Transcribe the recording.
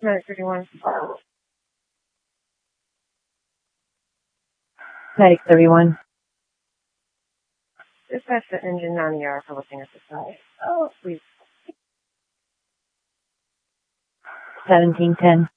Medic 31. Medic 31. Dispatch the engine 9ER for lifting at the side. Oh, please. 1710.